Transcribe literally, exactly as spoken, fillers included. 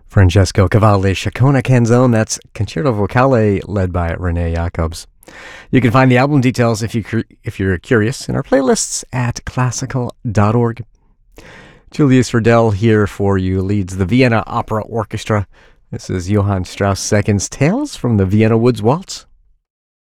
Francesco Cavalli, Chacona Canzone. That's Concerto Vocale, led by Renee Jacobs. You can find the album details if, you, if you're curious in our playlists at classical dot org. Julius Riddell here for you, leads the Vienna Opera Orchestra. This is Johann Strauss the Second's Tales from the Vienna Woods Waltz.